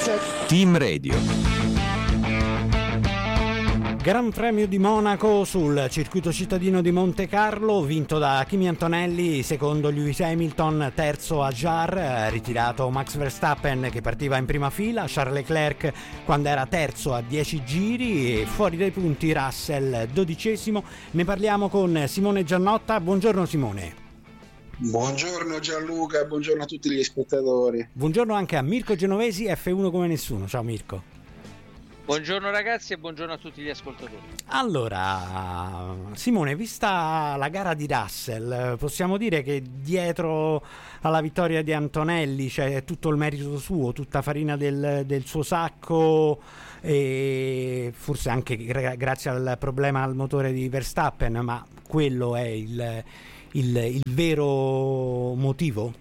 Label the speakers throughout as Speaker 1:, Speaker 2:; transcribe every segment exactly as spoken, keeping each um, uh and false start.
Speaker 1: Team Radio.
Speaker 2: Gran Premio di Monaco sul circuito cittadino di Monte Carlo, vinto da Kimi Antonelli, secondo Lewis Hamilton, terzo Hadjar, ritirato Max Verstappen che partiva in prima fila, Charles Leclerc quando era terzo a dieci giri e fuori dai punti Russell dodicesimo. Ne parliamo con Simone Giannotta. Buongiorno Simone.
Speaker 3: Buongiorno Gianluca, buongiorno a tutti gli spettatori.
Speaker 2: Buongiorno anche a Mirko Genovesi, F uno come nessuno. Ciao Mirko.
Speaker 4: Buongiorno ragazzi e buongiorno a tutti gli ascoltatori.
Speaker 2: Allora, Simone, vista la gara di Russell, possiamo dire che dietro alla vittoria di Antonelli c'è tutto il merito suo, tutta farina del, del suo sacco, e forse anche gra- grazie al problema al motore di Verstappen, ma quello è il, il, il vero motivo?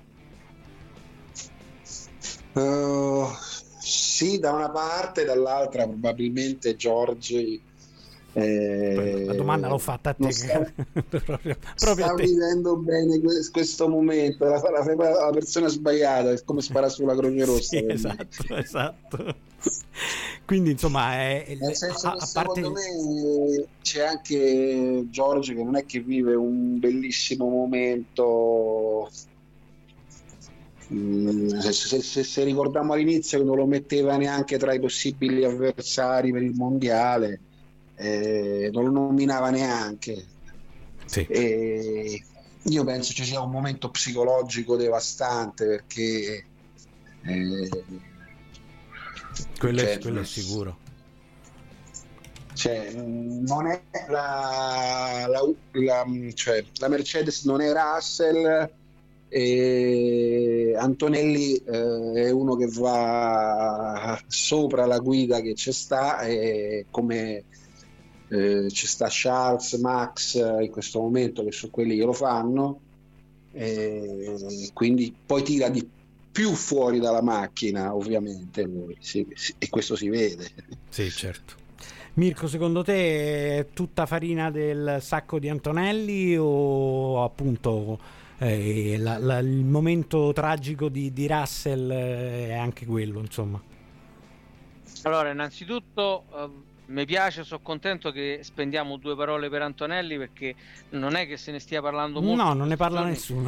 Speaker 3: Uh... Sì, da una parte, dall'altra probabilmente Giorgi. Eh,
Speaker 2: la domanda l'ho fatta a te.
Speaker 3: Sta,
Speaker 2: proprio,
Speaker 3: sta
Speaker 2: proprio a te.
Speaker 3: vivendo bene questo momento, la, la, la persona sbagliata, è come spara sulla Croce Rossa.
Speaker 2: Sì, esatto, esatto. Quindi insomma è,
Speaker 3: nel senso
Speaker 2: a,
Speaker 3: che
Speaker 2: a parte...
Speaker 3: secondo me c'è anche Giorgi che non è che vive un bellissimo momento. Se, se, se, se ricordiamo all'inizio che non lo metteva neanche tra i possibili avversari per il mondiale, eh, non lo nominava neanche.
Speaker 2: Sì.
Speaker 3: E io penso ci sia un momento psicologico devastante, perché eh,
Speaker 2: quello,
Speaker 3: cioè,
Speaker 2: è, quello è sicuro.
Speaker 3: Cioè, non è la, la, la, cioè, la Mercedes non è Russell. E Antonelli eh, è uno che va sopra la guida che c'è sta, e come eh, ci sta Charles, Max in questo momento, che sono quelli che lo fanno, e quindi poi tira di più fuori dalla macchina, ovviamente lui, sì, sì, e questo si vede.
Speaker 2: Sì, certo. Mirko, secondo te è tutta farina del sacco di Antonelli o appunto Eh, la, la, il momento tragico di, di Russell è anche quello, insomma?
Speaker 4: Allora, innanzitutto eh, mi piace, sono contento che spendiamo due parole per Antonelli, perché non è che se ne stia parlando molto.
Speaker 2: No, non ne parla
Speaker 4: giorni.
Speaker 2: nessuno.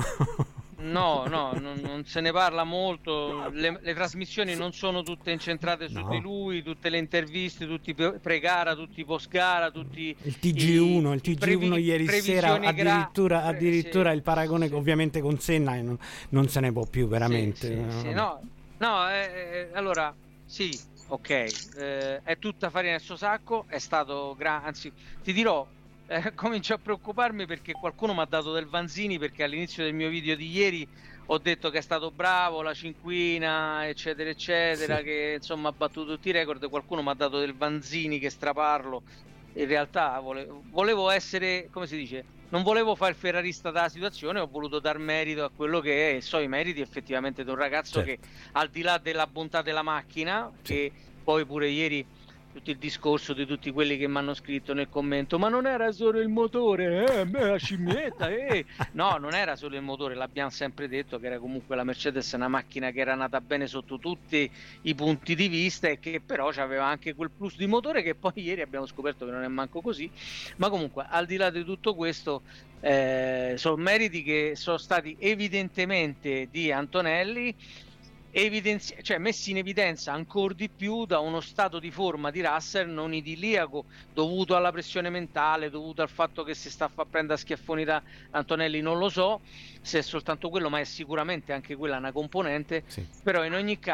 Speaker 4: No, no, non, non se ne parla molto, le, le trasmissioni non sono tutte incentrate su
Speaker 2: No.
Speaker 4: di lui, tutte le interviste, tutti pre-gara, tutti post-gara, tutti
Speaker 2: il T G uno,
Speaker 4: i,
Speaker 2: il T G uno
Speaker 4: previ,
Speaker 2: ieri sera addirittura,
Speaker 4: gra-
Speaker 2: addirittura
Speaker 4: sì,
Speaker 2: il paragone
Speaker 4: sì.
Speaker 2: ovviamente con Senna non, non se ne può più veramente.
Speaker 4: Sì, sì, sì, no, no eh, eh, allora sì, ok, eh, è tutta farina nel suo sacco, è stato gra- anzi ti dirò, Eh, comincio a preoccuparmi perché qualcuno mi ha dato del Vanzini, perché all'inizio del mio video di ieri ho detto che è stato bravo, la cinquina eccetera eccetera,
Speaker 2: sì.
Speaker 4: che insomma ha battuto tutti i record. Qualcuno mi ha dato del Vanzini che straparlo. In realtà volevo, volevo essere, come si dice, non volevo fare il ferrarista della situazione, ho voluto dar merito a quello che è, e so i meriti effettivamente di un ragazzo, certo, che al di là della bontà della macchina, sì, che poi pure ieri tutto il discorso di tutti quelli che mi hanno scritto nel commento, ma non era solo il motore, eh, beh, la scimmietta, eh. No, non era solo il motore, l'abbiamo sempre detto che era comunque la Mercedes una macchina che era nata bene sotto tutti i punti di vista, e che però aveva anche quel plus di motore che poi ieri abbiamo scoperto che non è manco così. Ma comunque, al di là di tutto questo, eh, sono meriti che sono stati evidentemente di Antonelli, Evidenzi- cioè messi in evidenza ancora di più da uno stato di forma di Russell non idilliaco, dovuto alla pressione mentale, dovuto al fatto che si sta a far prendere a schiaffoni da Antonelli. Non lo so se è soltanto quello, ma è sicuramente anche quella una componente, sì. Però in ogni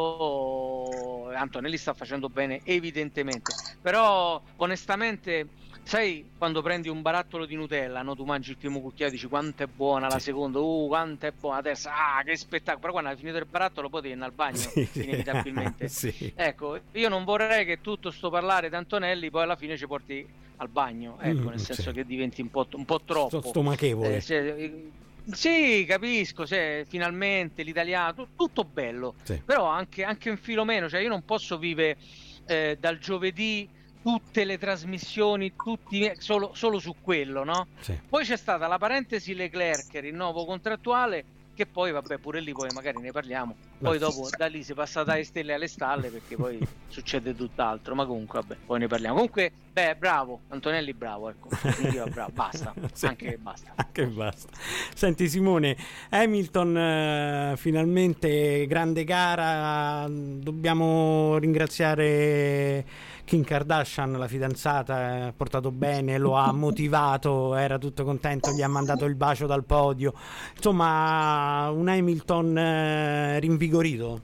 Speaker 4: caso Antonelli sta facendo bene evidentemente, però onestamente, sai, quando prendi un barattolo di Nutella, no? Tu mangi il primo cucchiaio e dici quanto è buona, la seconda, uh, quanto è buona, la terza, ah, che spettacolo. Però quando hai finito il barattolo poi devi andare al bagno, sì, inevitabilmente. Sì. Ecco, io non vorrei che tutto sto parlare di Antonelli poi alla fine ci porti al bagno, ecco, mm, nel senso, sì, che diventi un po', un po' troppo
Speaker 2: stomachevole.
Speaker 4: Eh, cioè, sì, capisco, cioè, finalmente l'italiano, t- tutto bello, sì, però anche, anche un filo meno, cioè io non posso vivere eh, dal giovedì tutte le trasmissioni, tutti solo, solo su quello, no? Sì. Poi c'è stata la parentesi Leclerc, rinnovo contrattuale, che poi vabbè pure lì poi magari ne parliamo, poi dopo da lì si passa dalle stelle alle stalle, perché poi succede tutt'altro, ma comunque vabbè, poi ne parliamo. Comunque, beh, bravo, Antonelli bravo, ecco, bravo, basta, sì, anche basta.
Speaker 2: Anche basta. Senti Simone, Hamilton eh, finalmente grande gara, dobbiamo ringraziare Kim Kardashian, la fidanzata, ha portato bene, lo ha motivato, era tutto contento, gli ha mandato il bacio dal podio, insomma un Hamilton eh, rinvigorito.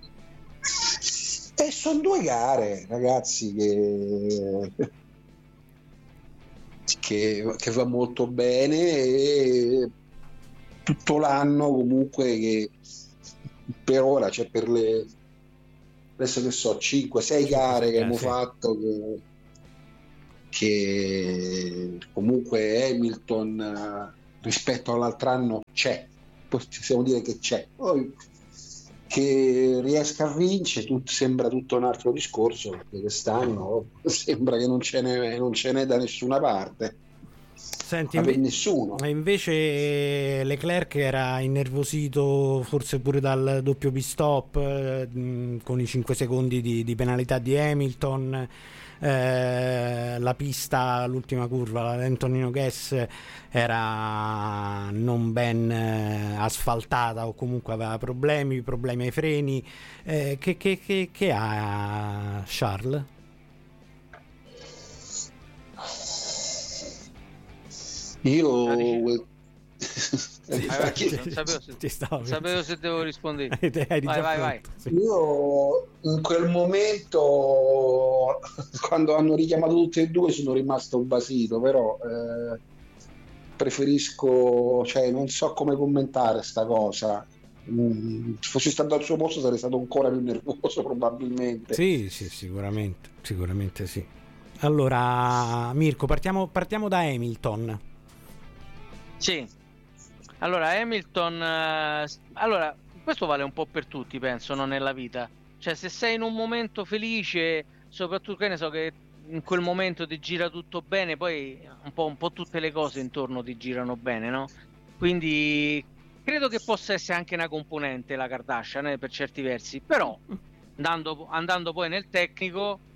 Speaker 3: E sono due gare, ragazzi, che, che, che va molto bene, e tutto l'anno comunque che per ora, cioè per le adesso che so cinque sei gare che abbiamo fatto, che, che comunque Hamilton rispetto all'altro anno c'è, possiamo dire che c'è, poi che riesca a vincere tut, sembra tutto un altro discorso, perché quest'anno sembra che non ce n'è, non ce n'è da nessuna parte.
Speaker 2: Senti, inve- nessuno. Invece Leclerc era innervosito forse pure dal doppio pit stop, eh, con i cinque secondi di, di penalità di Hamilton, eh, la pista, l'ultima curva, la Antonino Gas era non ben eh, asfaltata, o comunque aveva problemi, problemi ai freni. Eh, che, che, che, che ha Charles?
Speaker 3: Io
Speaker 4: sì, vai, vai, non sapevo se, ti non sapevo se devo rispondere. vai, vai, vai.
Speaker 3: Sì. Io in quel momento, quando hanno richiamato tutti e due, sono rimasto basito, però eh, preferisco, cioè non so come commentare sta cosa. Mm, se fossi stato al suo posto sarei stato ancora più nervoso probabilmente.
Speaker 2: Sì, sì, sicuramente, sicuramente sì. Allora Mirko, partiamo, partiamo da Hamilton.
Speaker 4: Sì, allora Hamilton, eh, allora questo vale un po' per tutti, penso, no, nella vita. Cioè, se sei in un momento felice, soprattutto che ne so che in quel momento ti gira tutto bene, poi un po', un po' tutte le cose intorno ti girano bene, no? Quindi credo che possa essere anche una componente la Kardashian, eh, per certi versi, però andando, andando poi nel tecnico,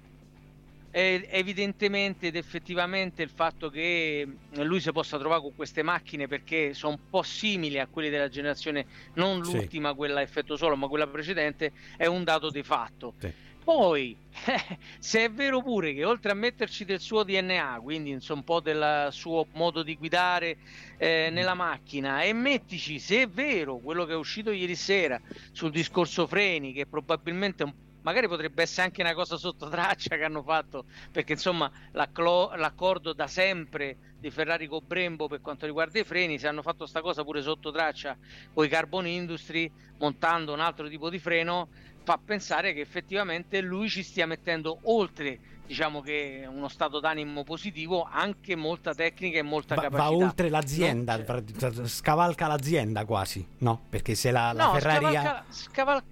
Speaker 4: evidentemente ed effettivamente il fatto che lui si possa trovare con queste macchine, perché sono un po' simili a quelli della generazione, non l'ultima, sì, quella a effetto solo, ma quella precedente, è un dato di fatto. Sì. Poi eh, se è vero pure che oltre a metterci del suo D N A, quindi insomma un po' del suo modo di guidare eh, nella macchina, e mettici, se è vero quello che è uscito ieri sera sul discorso freni, che probabilmente è un magari potrebbe essere anche una cosa sotto traccia che hanno fatto, perché insomma l'accordo da sempre di Ferrari con Brembo per quanto riguarda i freni, se hanno fatto sta cosa pure sotto traccia con i Carbon Industry, montando un altro tipo di freno, fa pensare che effettivamente lui ci stia mettendo, oltre diciamo che uno stato d'animo positivo, anche molta tecnica e molta va, capacità.
Speaker 2: Va oltre l'azienda, no? Scavalca l'azienda quasi, no? Perché se la, la
Speaker 4: no,
Speaker 2: Ferrari
Speaker 4: scavalca, scavalca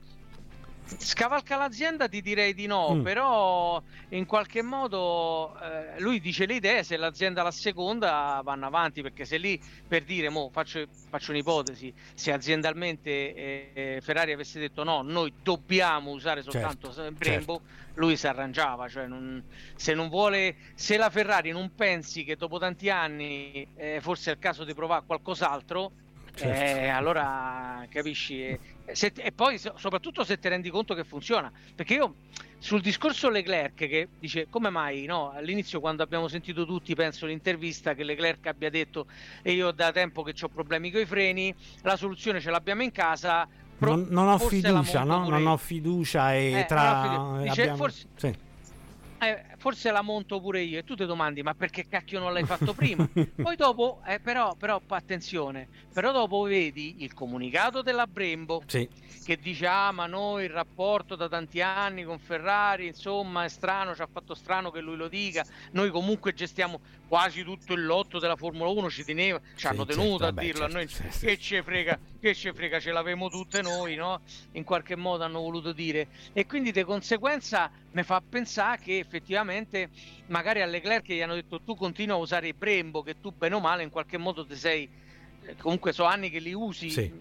Speaker 4: scavalca l'azienda ti direi di no, mm. però in qualche modo eh, lui dice le idee, se l'azienda la seconda vanno avanti, perché se lì, per dire, mo faccio, faccio un'ipotesi, se aziendalmente eh, Ferrari avesse detto no, noi dobbiamo usare soltanto certo, Brembo, certo, lui si arrangiava, cioè non, se non vuole, se la Ferrari non pensi che dopo tanti anni eh, forse è il caso di provare qualcos'altro, certo, eh, allora capisci, eh, se, e poi soprattutto se ti rendi conto che funziona, perché io sul discorso Leclerc, che dice come mai, no, all'inizio quando abbiamo sentito tutti, penso l'intervista, che Leclerc abbia detto e io da tempo che ho problemi con i freni, la soluzione ce l'abbiamo in casa,
Speaker 2: pro, non, non ho fiducia, no? Non ho fiducia e
Speaker 4: eh,
Speaker 2: tra
Speaker 4: fiducia. Dice,
Speaker 2: abbiamo...
Speaker 4: forse...
Speaker 2: sì.
Speaker 4: Eh, forse la monto pure io, e tu ti domandi ma perché cacchio non l'hai fatto prima? Poi dopo eh, però, però attenzione, però dopo vedi il comunicato della Brembo, sì, che dice ah ma noi il rapporto da tanti anni con Ferrari insomma è strano, ci ha fatto strano che lui lo dica, noi comunque gestiamo quasi tutto il lotto della Formula uno, ci teneva, ci sì, hanno tenuto certo, a vabbè, dirlo certo, a noi, certo, che ce frega, che ce frega, ce l'avemo tutte noi, no? In qualche modo hanno voluto dire, e quindi di conseguenza mi fa pensare che effettivamente magari a Leclerc gli hanno detto tu continua a usare il Brembo, che tu bene o male in qualche modo ti sei, comunque so anni che li usi, sì,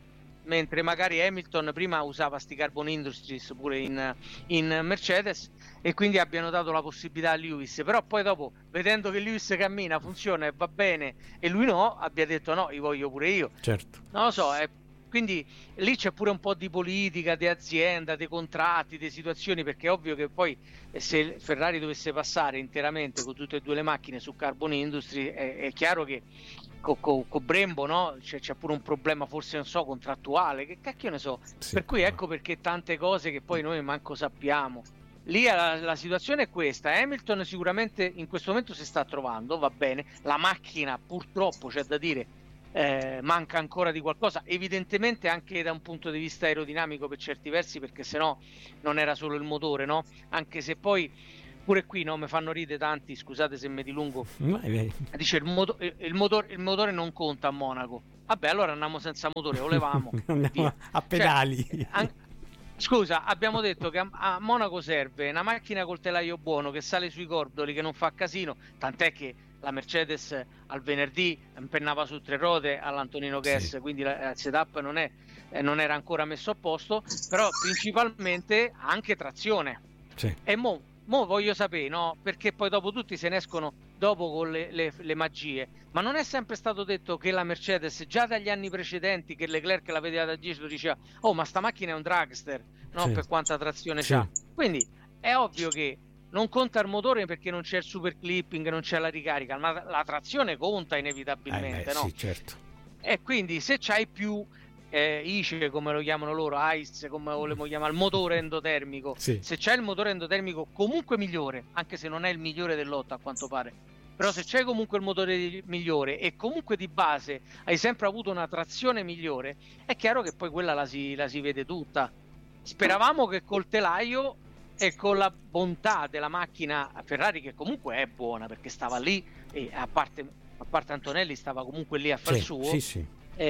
Speaker 4: mentre magari Hamilton prima usava sti Carbon Industries pure in, in Mercedes, e quindi abbiano dato la possibilità a Lewis, però poi dopo, vedendo che Lewis cammina, funziona e va bene e lui no, abbia detto no, li voglio pure io.
Speaker 2: Certo.
Speaker 4: Non lo so, è, quindi lì c'è pure un po' di politica, di azienda, dei contratti, di situazioni, perché è ovvio che poi se Ferrari dovesse passare interamente con tutte e due le macchine su Carbon Industry, è, è chiaro che con co, co Brembo, no? C'è, c'è pure un problema, forse non so, contrattuale, che cacchio ne so.
Speaker 2: Sì,
Speaker 4: per cui ecco perché tante cose che poi noi manco sappiamo. Lì la, la situazione è questa. Hamilton sicuramente in questo momento si sta trovando, va bene, la macchina purtroppo c'è da dire eh, manca ancora di qualcosa, evidentemente anche da un punto di vista aerodinamico per certi versi, perché sennò non era solo il motore, no? Anche se poi pure qui no, mi fanno ridere tanti, scusate se mi dilungo, dice il, moto- il, motore, il motore non conta a Monaco. Vabbè, allora andiamo senza motore, o levamo
Speaker 2: andiamo a pedali.
Speaker 4: Cioè, an- scusa, abbiamo detto che a, a Monaco serve una macchina col telaio buono che sale sui cordoli, che non fa casino, tant'è che la Mercedes al venerdì impennava su tre ruote all'Antonino Gas, sì. Quindi la, il setup non, è, eh, non era ancora messo a posto, però principalmente anche trazione.
Speaker 2: Sì.
Speaker 4: E mo, mo voglio sapere, no? Perché poi dopo tutti se ne escono dopo con le, le, le magie, ma non è sempre stato detto che la Mercedes già dagli anni precedenti, che Leclerc la vedeva da dietro, diceva oh ma sta macchina è un dragster, no? Sì. Per quanta trazione sì. c'ha, quindi è ovvio che non conta il motore perché non c'è il super clipping, non c'è la ricarica, ma la trazione conta inevitabilmente, eh beh, no?
Speaker 2: Sì, certo.
Speaker 4: E quindi se c'hai più eh, I C E, come lo chiamano loro, I C E, come volevo chiamare, il motore endotermico, sì. Se c'è il motore endotermico comunque migliore, anche se non è il migliore dell'otto a quanto pare, però se c'è comunque il motore migliore e comunque di base hai sempre avuto una trazione migliore, è chiaro che poi quella la si, la si vede tutta. Speravamo che col telaio e con la bontà della macchina Ferrari, che comunque è buona perché stava lì e a parte, a parte Antonelli stava comunque lì a far
Speaker 2: sì,
Speaker 4: suo,
Speaker 2: sì, sì.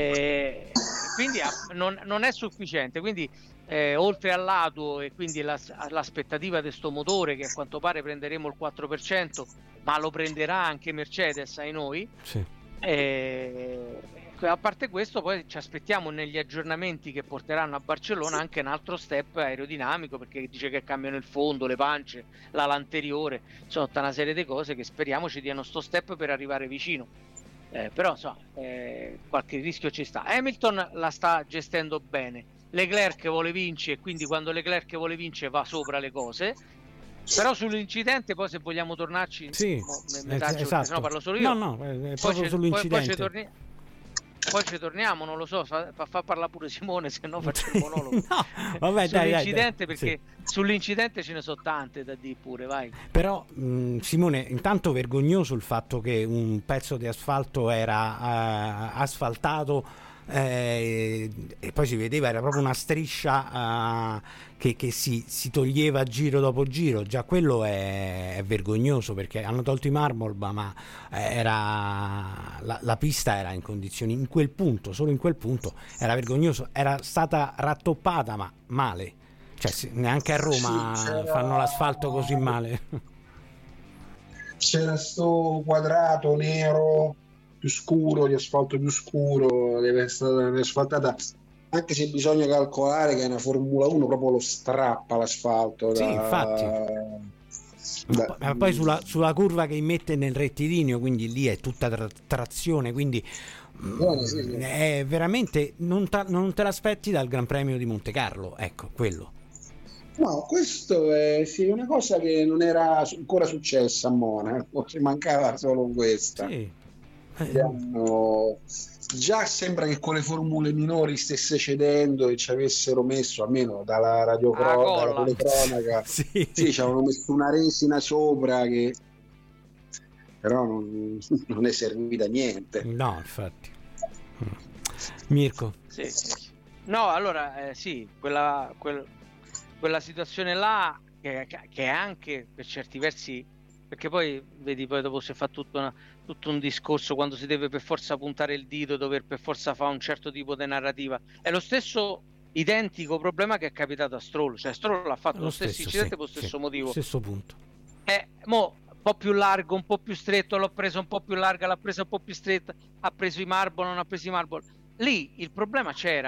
Speaker 4: E quindi non, non è sufficiente, quindi eh, oltre al lato e quindi la, l'aspettativa di sto motore che a quanto pare prenderemo il quattro per cento, ma lo prenderà anche Mercedes ai noi,
Speaker 2: sì.
Speaker 4: E a parte questo poi ci aspettiamo negli aggiornamenti che porteranno a Barcellona anche un altro step aerodinamico, perché dice che cambiano il fondo, le pance, l'ala anteriore, insomma tutta una serie di cose che speriamo ci diano sto step per arrivare vicino. Eh, però so, eh, qualche rischio ci sta. Hamilton la sta gestendo bene, Leclerc vuole vincere e quindi quando Leclerc vuole vincere va sopra le cose. Però sull'incidente poi se vogliamo tornarci,
Speaker 2: sì,
Speaker 4: mo, me, me taccio,
Speaker 2: esatto.
Speaker 4: Se no parlo solo io.
Speaker 2: No, no, è
Speaker 4: poi
Speaker 2: proprio sull'incidente.
Speaker 4: Poi, poi, ci torni... poi ci torniamo, non lo so, fa, fa parlare pure Simone, se no faccio il monologo.
Speaker 2: No, vabbè,
Speaker 4: sull'incidente,
Speaker 2: dai, dai,
Speaker 4: perché sì. Sull'incidente ce ne sono tante da dire pure, vai.
Speaker 2: Però mh, Simone, intanto vergognoso il fatto che un pezzo di asfalto era uh, asfaltato eh, e poi si vedeva, era proprio una striscia uh, che, che si, si toglieva giro dopo giro. Già quello è, è vergognoso, perché hanno tolto i marble, ma era la, la pista era in condizioni, in quel punto, solo in quel punto era vergognoso, era stata rattoppata ma male, cioè neanche a Roma sì, fanno l'asfalto così male.
Speaker 3: C'era sto quadrato nero più scuro, di asfalto più scuro, deve essere asfaltata, anche se bisogna calcolare che è una Formula uno, proprio lo strappa l'asfalto.
Speaker 2: Sì,
Speaker 3: da...
Speaker 2: infatti. Da... Ma poi sulla, sulla curva che immette nel rettilineo, quindi lì è tutta tra- trazione, quindi
Speaker 3: Buone, sì, sì.
Speaker 2: è veramente non, ta- non te l'aspetti dal Gran Premio di Monte Carlo, ecco quello.
Speaker 3: No, questo è sì, una cosa che non era ancora successa a Monaco, ci mancava solo questa.
Speaker 2: Sì.
Speaker 3: Abbiamo... Già sembra che con le formule minori stesse cedendo e ci avessero messo, almeno dalla radiocronaca, dalla telecronaca,
Speaker 2: sì,
Speaker 3: sì, ci avevano messo una resina sopra che però non, non è servita a niente.
Speaker 2: No, infatti. Mirko.
Speaker 4: Sì, sì. No, allora eh, sì, quella, quel, quella situazione là che, che è anche per certi versi, perché poi vedi, poi dopo si fa tutto, una, tutto un discorso quando si deve per forza puntare il dito, dover per forza fare un certo tipo di narrativa. È lo stesso identico problema che è capitato a Stroll, cioè Stroll ha fatto lo, lo stesso, stesso incidente sì, per lo stesso
Speaker 2: sì,
Speaker 4: motivo.
Speaker 2: Stesso punto.
Speaker 4: Eh, mo un po' più largo, un po' più stretto, l'ho preso un po' più larga, l'ha presa un po' più stretta, ha preso i marble, non ha preso i marble. Lì il problema c'era,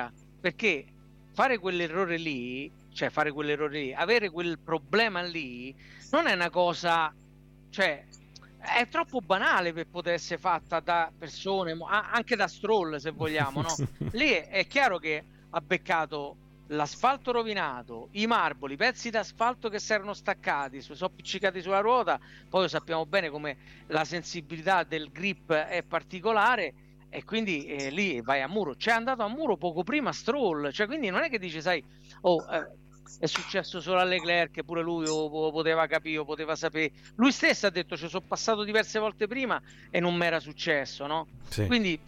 Speaker 4: perché fare quell'errore lì, cioè fare quell'errore lì, avere quel problema lì, non è una cosa, cioè è troppo banale per poter essere fatta da persone, anche da Stroll se vogliamo, no? Lì è, è chiaro che ha beccato l'asfalto rovinato, i marboli, i pezzi d'asfalto che si erano staccati, sono appiccicati sulla ruota, poi sappiamo bene come la sensibilità del grip è particolare, e quindi eh, lì vai a muro. C'è andato a muro poco prima Stroll, cioè quindi non è che dice, sai, oh, eh, è successo solo a Leclerc, pure lui o, o poteva capire o poteva sapere, lui stesso ha detto ci sono passato diverse volte prima e non mi era successo, no? Sì. Quindi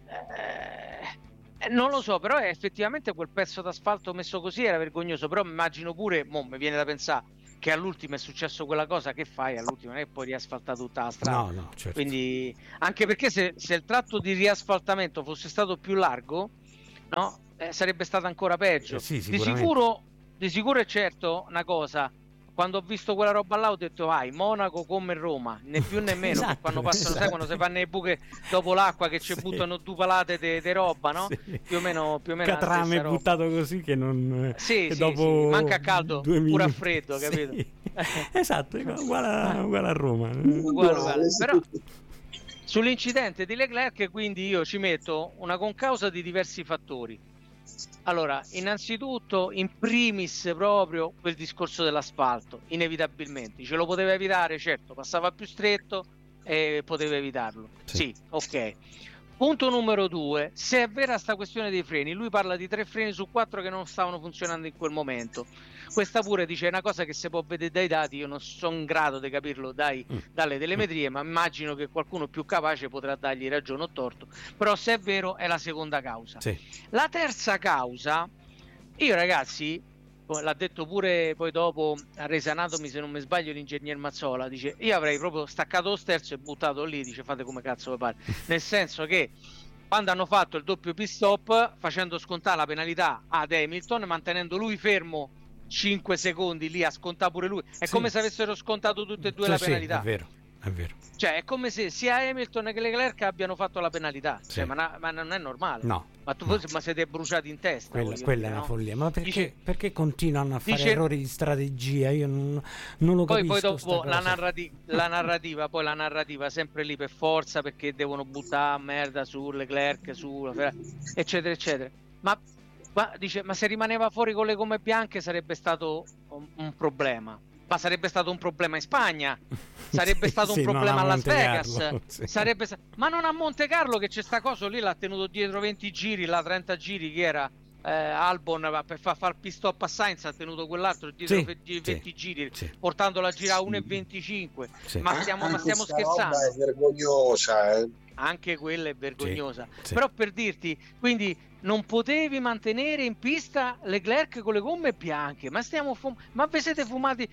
Speaker 4: eh, non lo so, però è effettivamente quel pezzo d'asfalto messo così era vergognoso, però immagino pure, mo mi viene da pensare che all'ultimo è successo quella cosa, che fai all'ultimo? Non è che poi riasfalta tutta la strada.
Speaker 2: No, no, certo.
Speaker 4: Quindi, anche perché se, se il tratto di riasfaltamento fosse stato più largo, no, eh, sarebbe stato ancora peggio.
Speaker 2: Eh sì,
Speaker 4: di sicuro, di sicuro è certo una cosa. Quando ho visto quella roba là ho detto vai, Monaco come Roma, né più né meno. Esatto, quando passano, esatto. Sai, quando si fanno le buche dopo l'acqua che ci sì. buttano due palate di roba, no? Sì. Più o meno, più o meno
Speaker 2: Catrame buttato così che non
Speaker 4: sì,
Speaker 2: che
Speaker 4: sì,
Speaker 2: dopo
Speaker 4: sì. Manca a caldo, pure a freddo,
Speaker 2: sì.
Speaker 4: capito?
Speaker 2: Esatto, uguale a, uguale a Roma.
Speaker 4: Uguale, uguale. Però sull'incidente di Leclerc quindi io ci metto una concausa di diversi fattori. Allora, innanzitutto, in primis proprio quel discorso dell'asfalto, inevitabilmente. Ce lo poteva evitare, certo, passava più stretto e poteva evitarlo. Sì, sì, ok. Punto numero due, se è vera sta questione dei freni, lui parla di tre freni su quattro che non stavano funzionando in quel momento. Questa pure dice una cosa che si può vedere dai dati, io non sono in grado di capirlo dai, mm. dalle telemetrie, ma immagino che qualcuno più capace potrà dargli ragione o torto, però se è vero è la seconda causa.
Speaker 2: Sì.
Speaker 4: La terza causa, io ragazzi, l'ha detto pure poi dopo a Race Anatomy, se non mi sbaglio, l'ingegner Mazzola, dice io avrei proprio staccato lo sterzo e buttato lì, dice fate come cazzo vi pare, nel senso che quando hanno fatto il doppio pit stop facendo scontare la penalità ad Hamilton, mantenendo lui fermo cinque secondi lì a scontare pure lui, è sì. come se avessero scontato tutte e due sì, la penalità.
Speaker 2: Sì, è vero, è vero.
Speaker 4: Cioè è come se sia Hamilton che Leclerc abbiano fatto la penalità,
Speaker 2: sì.
Speaker 4: cioè, ma, na, ma non è normale.
Speaker 2: No.
Speaker 4: Ma tu
Speaker 2: no.
Speaker 4: ma siete bruciati in testa.
Speaker 2: Quella, quella
Speaker 4: dire,
Speaker 2: è una
Speaker 4: no?
Speaker 2: follia. Ma perché,
Speaker 4: dice,
Speaker 2: perché continuano a fare
Speaker 4: dice,
Speaker 2: errori di strategia? Io non, non lo
Speaker 4: poi,
Speaker 2: capisco.
Speaker 4: Poi dopo la, narrati- la narrativa, poi la narrativa sempre lì per forza, perché devono buttare merda su Leclerc, su eccetera eccetera. Ma, ma dice, ma se rimaneva fuori con le gomme bianche sarebbe stato un, un problema. Ma sarebbe stato un problema in Spagna, sarebbe
Speaker 2: sì,
Speaker 4: stato
Speaker 2: sì,
Speaker 4: un problema a Las Vegas,
Speaker 2: Carlo, sì.
Speaker 4: sarebbe sta- ma non a Monte Carlo, che c'è sta cosa lì, l'ha tenuto dietro venti giri, la trenta giri che era eh, Albon per far far pit stop a Sainz, ha tenuto quell'altro dietro sì, venti sì, giri, sì. portandolo a girare a uno e venticinque. Sì. Ma stiamo, ma stiamo scherzando?
Speaker 3: È vergognosa, eh.
Speaker 4: Anche quella è vergognosa,
Speaker 2: sì, sì.
Speaker 4: Però per dirti, quindi non potevi mantenere in pista Leclerc con le gomme bianche, ma stiamo fum- ma vi siete fumati?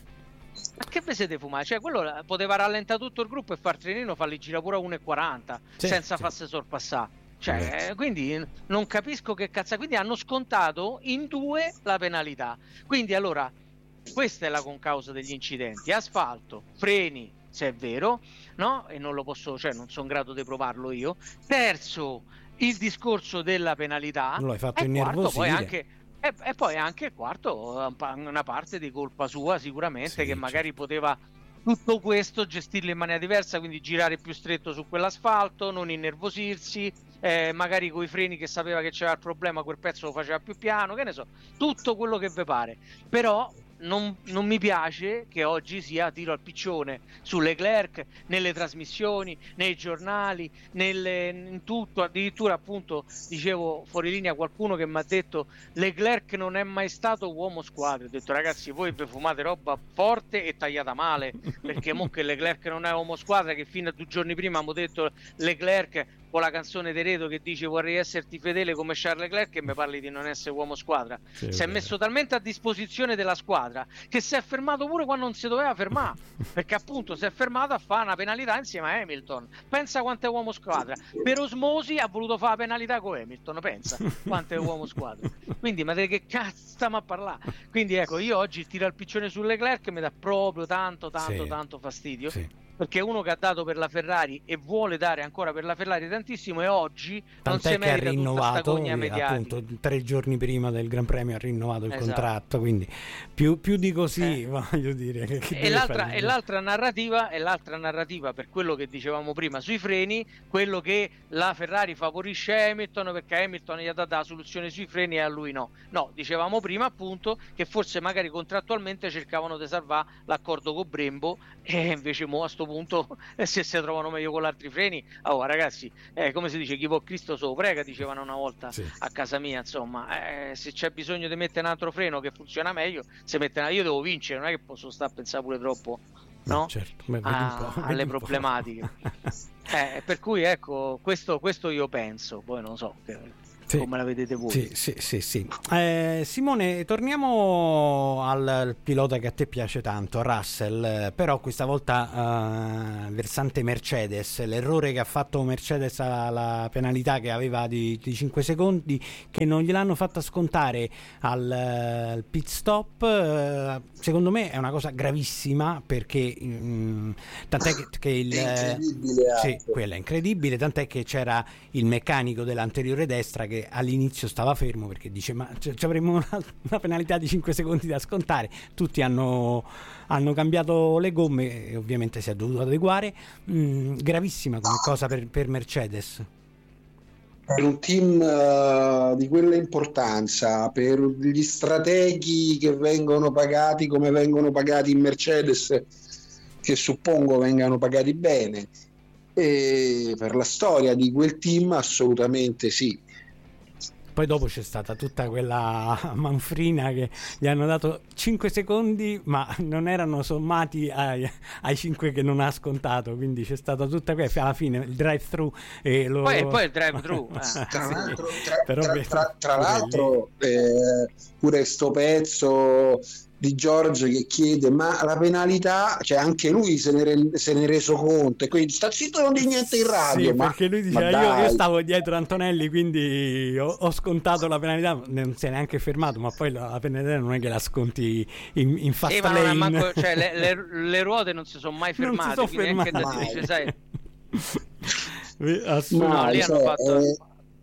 Speaker 4: Ma che vi siete fumati? Cioè quello poteva rallentare tutto il gruppo e far trenino, farli girare pure a uno e quaranta sì, senza sì. farsi sorpassare. Cioè, sì. Quindi non capisco che cazzo. Quindi hanno scontato in due la penalità. Quindi allora questa è la concausa degli incidenti: asfalto, freni, se è vero, no? E non lo posso, cioè non sono in grado di provarlo io. Terzo, il discorso della penalità.
Speaker 2: Lo hai fatto
Speaker 4: e quarto, poi
Speaker 2: innervosire.
Speaker 4: anche e, e poi anche il quarto, una parte di colpa sua sicuramente, sì, che magari certo. poteva tutto questo gestirlo in maniera diversa, quindi girare più stretto su quell'asfalto, non innervosirsi, eh, magari coi freni che sapeva che c'era il problema, quel pezzo lo faceva più piano, che ne so, tutto quello che vi pare. Però non, non mi piace che oggi sia tiro al piccione su Leclerc nelle trasmissioni, nei giornali, nelle, in tutto. Addirittura appunto dicevo fuori linea qualcuno che mi ha detto Leclerc non è mai stato uomo squadra. Ho detto ragazzi, voi vi fumate roba forte e tagliata male, perché mo che Leclerc non è uomo squadra, che fino a due giorni prima abbiamo detto Leclerc con la canzone di Reto che dice vorrei esserti fedele come Charles Leclerc, e mi parli di non essere uomo squadra. Sì, si è messo talmente a disposizione della squadra che si è fermato pure quando non si doveva fermare, perché appunto si è fermato a fare una penalità insieme a Hamilton. Pensa quanto è uomo squadra, per osmosi ha voluto fare la penalità con Hamilton, pensa quanto è uomo squadra. Quindi ma che cazzo stiamo a parlare? Quindi ecco, io oggi tiro al piccione su Leclerc mi dà proprio tanto tanto sì. tanto fastidio sì. perché è uno che ha dato per la Ferrari e vuole dare ancora per la Ferrari tantissimo, e oggi
Speaker 2: tant'è
Speaker 4: non si
Speaker 2: che
Speaker 4: merita
Speaker 2: ha rinnovato,
Speaker 4: tutta sta gogna mediatica.
Speaker 2: appunto tre giorni prima del Gran Premio ha rinnovato il
Speaker 4: Esatto.
Speaker 2: contratto, quindi più, più di così,
Speaker 4: Eh.
Speaker 2: voglio dire che, che
Speaker 4: E
Speaker 2: deve
Speaker 4: l'altra,
Speaker 2: fare?
Speaker 4: e l'altra narrativa è l'altra narrativa per quello che dicevamo prima sui freni, quello che la Ferrari favorisce Hamilton perché Hamilton gli ha dato la soluzione sui freni e a lui no. No, dicevamo prima appunto che forse magari contrattualmente cercavano di salvare l'accordo con Brembo, e invece mo a sto punto se si trovano meglio con gli altri freni, oh ragazzi, eh, come si dice, chi può Cristo se lo prega, dicevano una volta
Speaker 2: Sì.
Speaker 4: a casa mia, insomma, eh, se c'è bisogno di mettere un altro freno che funziona meglio, se mette una... io devo vincere, non è che posso stare a pensare pure troppo, no?
Speaker 2: No, certo. Beh, vedi un
Speaker 4: A-
Speaker 2: po', vedi
Speaker 4: alle
Speaker 2: un po'.
Speaker 4: problematiche. Eh, per cui ecco, questo, questo io penso, poi non so che-
Speaker 2: Sì.
Speaker 4: come la vedete voi.
Speaker 2: Sì, sì, sì, sì. Eh, Simone, torniamo al, al pilota che a te piace tanto, Russell, eh, però questa volta eh, versante Mercedes. L'errore che ha fatto Mercedes alla penalità che aveva di, di cinque secondi, che non gliel'hanno fatta scontare al, eh, al pit stop, eh, secondo me è una cosa gravissima, perché mm, tant'è che, che il...
Speaker 3: È incredibile,
Speaker 2: Sì,
Speaker 3: anche.
Speaker 2: quella è incredibile, tant'è che c'era il meccanico dell'anteriore destra che all'inizio stava fermo perché dice ma ci ci avremo una, una penalità di cinque secondi da scontare. Tutti hanno, hanno cambiato le gomme e ovviamente si è dovuto adeguare. Mm, gravissima come cosa per, per Mercedes.
Speaker 3: Per un team eh, di quella importanza, per gli strateghi che vengono pagati come vengono pagati in Mercedes, che suppongo vengano pagati bene, e per la storia di quel team assolutamente sì.
Speaker 2: Poi dopo c'è stata tutta quella manfrina che gli hanno dato cinque secondi ma non erano sommati ai, ai cinque che non ha scontato, quindi c'è stata tutta questa, alla fine il drive thru e lo...
Speaker 4: Poi, poi il drive thru eh.
Speaker 3: Tra
Speaker 2: Sì.
Speaker 3: l'altro, tra,
Speaker 2: Però
Speaker 3: tra-
Speaker 2: beh,
Speaker 3: tra- tra
Speaker 2: pure
Speaker 3: l'altro eh, pure sto pezzo di George che chiede ma la penalità, cioè anche lui se ne, re- se ne è reso conto e quindi sta zitto, non di niente in radio.
Speaker 2: Sì,
Speaker 3: ma,
Speaker 2: perché lui
Speaker 3: ma
Speaker 2: diceva io,
Speaker 3: dai.
Speaker 2: io stavo dietro Antonelli, quindi ho, ho scontato la penalità, non si è neanche fermato, ma poi la, la penalità non è che la sconti in, in fast
Speaker 4: Sì, ma non
Speaker 2: lane.
Speaker 4: è manco- cioè, le, le- le ruote non si sono mai
Speaker 2: Non si
Speaker 4: fermate,
Speaker 2: sono
Speaker 4: quindi neanche da
Speaker 3: fermate.
Speaker 4: dice, sai,
Speaker 2: Assolutamente.
Speaker 4: No, lì hanno
Speaker 3: cioè,
Speaker 4: fatto-
Speaker 3: eh,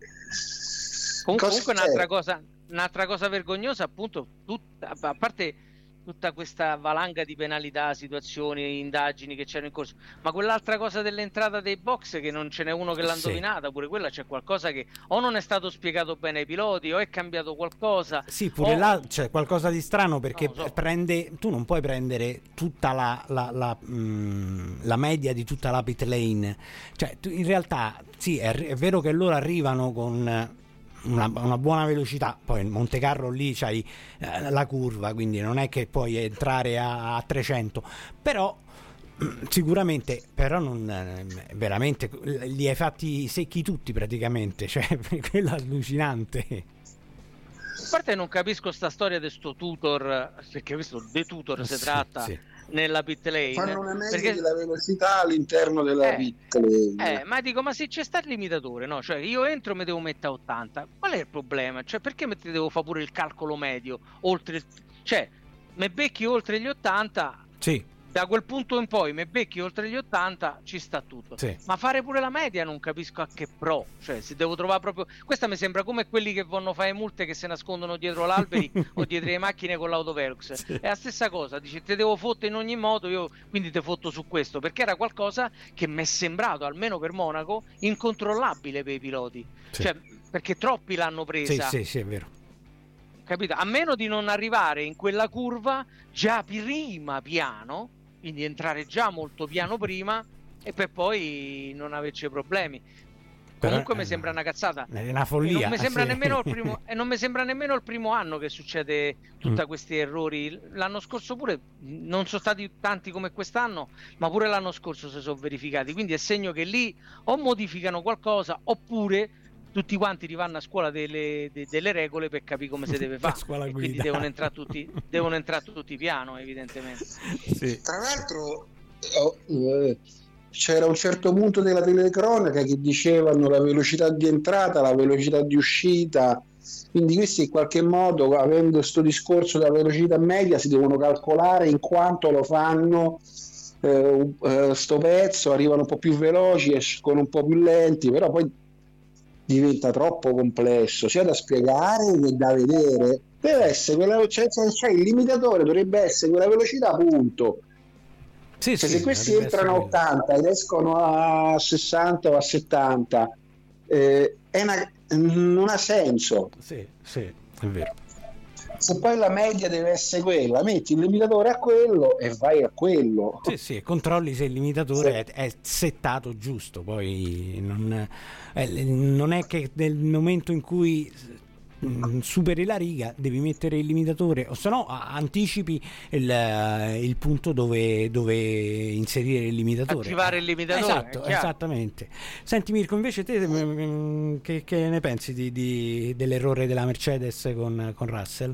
Speaker 4: Com-
Speaker 3: cosa
Speaker 4: comunque
Speaker 3: c'è?
Speaker 4: un'altra cosa, un'altra cosa vergognosa, appunto, tutta, a parte tutta questa valanga di penalità, situazioni, indagini che c'erano in corso, ma quell'altra cosa dell'entrata dei box, che non ce n'è uno che l'ha
Speaker 2: Sì.
Speaker 4: indovinata, pure quella c'è qualcosa che o non è stato spiegato bene ai piloti o è cambiato qualcosa.
Speaker 2: Sì, pure
Speaker 4: o-
Speaker 2: là c'è qualcosa di strano, perché
Speaker 4: Non lo so.
Speaker 2: prende, tu non puoi prendere tutta la, la, la, mm, la media di tutta la pit lane, cioè tu- in realtà sì, è, è vero che loro arrivano con una, una buona velocità, poi in Monte Carlo lì c'hai eh, la curva, quindi non è che puoi entrare a, a trecento, però mm, sicuramente, però non eh, veramente li hai fatti secchi tutti praticamente, cioè quello è allucinante.
Speaker 4: A parte non capisco sta storia di sto tutor, perché questo de tutor si
Speaker 2: Sì,
Speaker 4: tratta
Speaker 2: sì.
Speaker 4: nella pit lane.
Speaker 3: fanno una media
Speaker 4: perché-
Speaker 3: della velocità all'interno della
Speaker 4: Eh,
Speaker 3: pit lane.
Speaker 4: Eh, ma dico, ma se c'è sta il limitatore, no? Cioè, io entro e mi devo mettere a ottanta. Qual è il problema? Cioè, perché mi devo fare pure il calcolo medio? Oltre, cioè, me becchi oltre gli ottanta,
Speaker 2: Sì,
Speaker 4: da quel punto in poi me becchi oltre gli ottanta, ci sta tutto.
Speaker 2: sì.
Speaker 4: Ma fare pure la media non capisco a che pro. Cioè, se devo trovare proprio. Questa mi sembra come quelli che vanno a fare multe che si nascondono dietro l'alberi o dietro le macchine con l'autovelox.
Speaker 2: Sì.
Speaker 4: È la stessa cosa, dice te devo fottere in ogni modo, io quindi te fotto su questo, perché era qualcosa che mi è sembrato, almeno per Monaco, incontrollabile per i piloti.
Speaker 2: Sì.
Speaker 4: Cioè, perché troppi l'hanno
Speaker 2: Sì,
Speaker 4: presa.
Speaker 2: sì, sì, è vero.
Speaker 4: Capito? A meno di non arrivare in quella curva già prima piano, quindi entrare già molto piano prima e per poi non averci problemi.
Speaker 2: Però,
Speaker 4: Comunque
Speaker 2: eh,
Speaker 4: mi sembra una cazzata.
Speaker 2: È una
Speaker 4: E
Speaker 2: follia.
Speaker 4: non mi sembra
Speaker 2: sì.
Speaker 4: nemmeno il primo, e non mi sembra nemmeno il primo anno che succede tutti
Speaker 2: Mm.
Speaker 4: questi errori. L'anno scorso pure non sono stati tanti come quest'anno, ma pure l'anno scorso si sono verificati. Quindi è segno che lì o modificano qualcosa oppure tutti quanti rivanno a scuola delle, de- delle regole per capire come si deve
Speaker 2: A
Speaker 4: fare.
Speaker 2: scuola
Speaker 4: E quindi
Speaker 2: guida.
Speaker 4: devono entrare tutti, devono entrare tutti piano, evidentemente.
Speaker 2: Sì.
Speaker 3: Tra l'altro oh, eh, c'era un certo punto della telecronaca che dicevano la velocità di entrata, la velocità di uscita, quindi questi in qualche modo, avendo questo discorso della velocità media, si devono calcolare in quanto lo fanno eh, eh, sto pezzo, arrivano un po' più veloci, escono un po' più lenti, però poi diventa troppo complesso sia da spiegare che da vedere. Deve essere quella, cioè, cioè, il limitatore dovrebbe essere quella velocità, punto.
Speaker 2: Sì,
Speaker 3: cioè,
Speaker 2: sì,
Speaker 3: se questi entrano a ottanta ed escono a sessanta o a settanta, eh, è una, non ha senso.
Speaker 2: Sì, sì, è vero.
Speaker 3: Se poi la media deve essere quella, metti il limitatore a quello e vai a quello.
Speaker 2: Sì, sì, controlli se il limitatore sì. è, è settato giusto, poi non, eh, non è che nel momento in cui mh, superi la riga devi mettere il limitatore, o se no anticipi il, il punto dove, dove inserire il limitatore.
Speaker 4: Attivare il limitatore.
Speaker 2: Esatto, esattamente. Senti Mirko, invece te mh, che, che ne pensi di, di, dell'errore della Mercedes con, con Russell?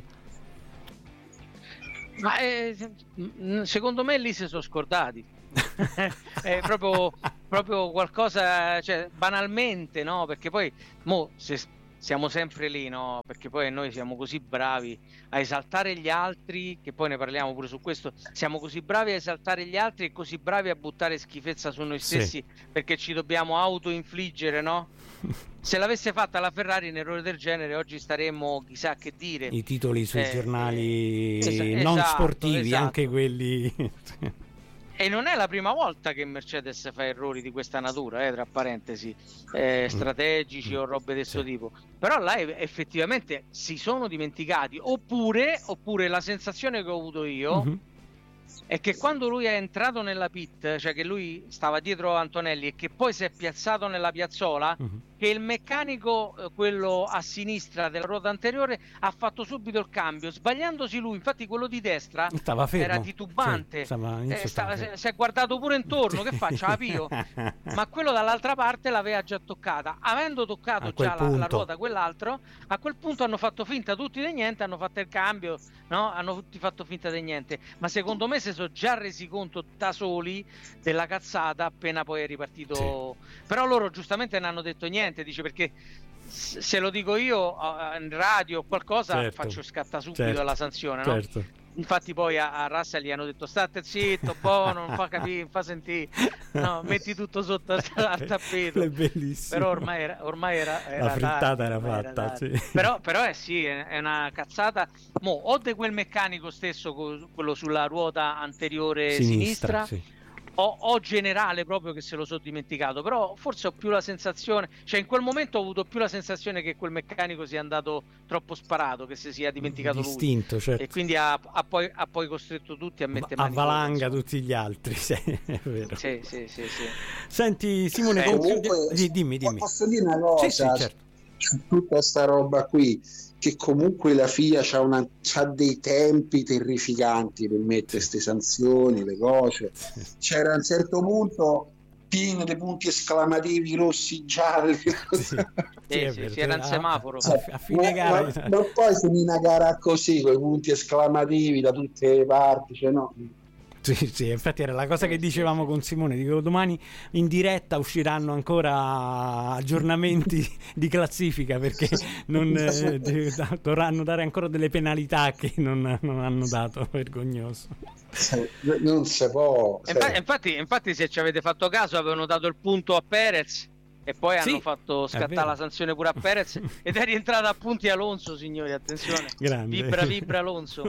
Speaker 4: Ma eh, secondo me lì si sono scordati. È proprio, proprio qualcosa, cioè, banalmente, no? Perché poi mo, se siamo sempre lì, no? Perché poi noi siamo così bravi a esaltare gli altri, che poi ne parliamo pure su questo, siamo così bravi a esaltare gli altri e così bravi a buttare schifezza su noi stessi, sì. Perché ci dobbiamo auto-infliggere, no? Se l'avesse fatta la Ferrari un errore del genere oggi staremmo chissà che dire,
Speaker 2: i titoli sui eh, giornali
Speaker 4: eh,
Speaker 2: non
Speaker 4: esatto,
Speaker 2: sportivi,
Speaker 4: esatto.
Speaker 2: Anche quelli.
Speaker 4: E non è la prima volta che Mercedes fa errori di questa natura, eh, tra parentesi, eh, strategici mm. o robe di questo sì. tipo. Però là effettivamente si sono dimenticati. Oppure, oppure la sensazione che ho avuto io mm-hmm. è che quando lui è entrato nella pit, cioè che lui stava dietro Antonelli e che poi si è piazzato nella piazzola, mm-hmm. che il meccanico, quello a sinistra della ruota anteriore, ha fatto subito il cambio, sbagliandosi lui. Infatti quello di destra
Speaker 2: stava fermo,
Speaker 4: era titubante,
Speaker 2: sì, stava,
Speaker 4: eh, stava, si, si è guardato pure intorno, sì. Che faccia la Pio? Ma quello dall'altra parte l'aveva già toccata. Avendo toccato già la, la ruota quell'altro, a quel punto hanno fatto finta tutti di niente, hanno fatto il cambio, no? Hanno tutti fatto finta di niente. Ma secondo me si sono già resi conto da soli della cazzata appena poi è ripartito. Sì. Però loro giustamente non hanno detto niente. Dice, perché se lo dico io in radio o qualcosa, certo. faccio scatta subito certo. la sanzione, no?
Speaker 2: Certo.
Speaker 4: Infatti poi a, a Russell gli hanno detto state zitto, buono, non fa capire, non fa sentire, no, metti tutto sotto al tappeto.
Speaker 2: È bellissimo.
Speaker 4: Però ormai era, ormai era, era
Speaker 2: la frittata
Speaker 4: tardi,
Speaker 2: era fatta,
Speaker 4: era
Speaker 2: sì.
Speaker 4: però, però eh sì, è una cazzata. Mo, o di quel meccanico stesso, quello sulla ruota anteriore sinistra, sinistra sì. O, o generale proprio che se lo so dimenticato, però forse ho più la sensazione, cioè in quel momento ho avuto più la sensazione che quel meccanico sia andato troppo sparato, che si sia dimenticato
Speaker 2: distinto,
Speaker 4: lui
Speaker 2: certo.
Speaker 4: E quindi ha, ha, poi, ha poi costretto tutti a mettere
Speaker 2: a valanga tutti gli altri, sì, è vero.
Speaker 4: Sì, sì, sì, sì.
Speaker 2: Senti Simone,
Speaker 3: eh, comunque,
Speaker 2: sì, dimmi, dimmi.
Speaker 3: Posso dire una cosa?
Speaker 2: Sì, sì, certo.
Speaker 3: Su tutta sta roba qui, che comunque la F I A c'ha, una, c'ha dei tempi terrificanti per mettere queste sanzioni, le cose. C'era a un certo punto pieno di punti esclamativi rossi, gialli. Sì,
Speaker 4: sì, sì, sì, sì, era un semaforo.
Speaker 2: A, a fine gara.
Speaker 3: Ma, ma, ma poi finì una gara così, con i punti esclamativi da tutte le parti, cioè no.
Speaker 2: Sì, sì, infatti era la cosa che dicevamo con Simone, dico domani in diretta usciranno ancora aggiornamenti di classifica perché non eh, dovranno dare ancora delle penalità che non, non hanno dato, vergognoso.
Speaker 3: Non si può.
Speaker 4: Infatti, infatti, infatti se ci avete fatto caso avevano dato il punto a Perez e poi sì, hanno fatto scattare la sanzione pure a Perez ed è rientrato a punti Alonso, signori, attenzione.
Speaker 2: Grande.
Speaker 4: Vibra vibra Alonso.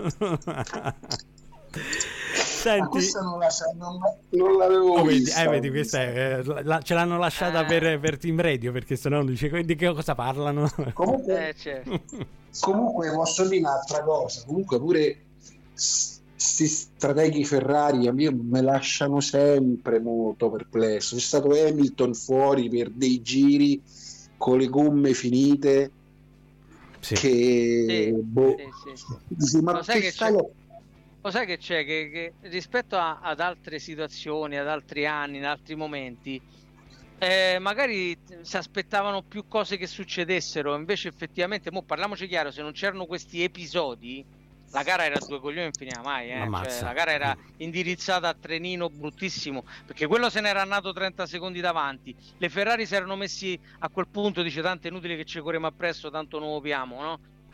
Speaker 2: Senti,
Speaker 3: non, la, non, non l'avevo
Speaker 2: oh,
Speaker 3: vista.
Speaker 2: Eh, vedi, questa è, la, ce l'hanno lasciata eh. per, per Team Radio, perché sennò dice di che cosa parlano.
Speaker 3: Comunque,
Speaker 4: eh, certo.
Speaker 3: comunque posso dire un'altra cosa. Comunque pure questi strateghi Ferrari a me mi lasciano sempre molto perplesso. C'è stato Hamilton fuori per dei giri con le gomme finite. Sì. Che
Speaker 4: sì,
Speaker 3: boh,
Speaker 4: sì, sì.
Speaker 3: Dici, ma che, che stai...
Speaker 4: Lo sai che c'è? Che, che rispetto a, ad altre situazioni, ad altri anni, in altri momenti, eh, magari si aspettavano più cose che succedessero, invece effettivamente, mo parliamoci chiaro, se non c'erano questi episodi, la gara era due coglioni, non finiva mai, eh? Cioè, la gara era indirizzata a trenino bruttissimo, perché quello se n'era andato trenta secondi davanti, le Ferrari si erano messi a quel punto, dice tanto è inutile che ci corriamo appresso, tanto non opiamo, no?